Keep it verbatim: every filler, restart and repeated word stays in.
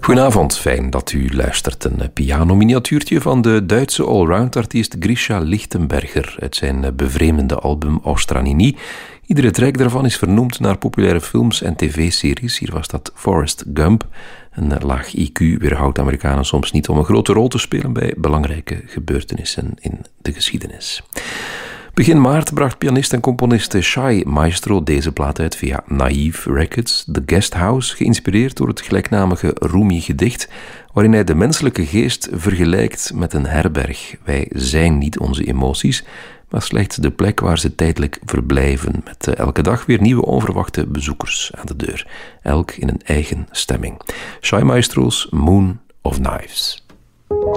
Goedenavond, fijn dat u luistert. Een piano-miniatuurtje van de Duitse allround-artiest Grisha Lichtenberger uit zijn bevreemdende album Austranini. Iedere track daarvan is vernoemd naar populaire films en tv-series. Hier was dat Forrest Gump. Een laag I Q weerhoudt Amerikanen soms niet om een grote rol te spelen bij belangrijke gebeurtenissen in de geschiedenis. Begin maart bracht pianist en componist Shai Maestro deze plaat uit via Naive Records, The Guest House, geïnspireerd door het gelijknamige Rumi-gedicht, waarin hij de menselijke geest vergelijkt met een herberg. Wij zijn niet onze emoties, maar slechts de plek waar ze tijdelijk verblijven, met elke dag weer nieuwe onverwachte bezoekers aan de deur, elk in een eigen stemming. Shai Maestro's Moon of Knives.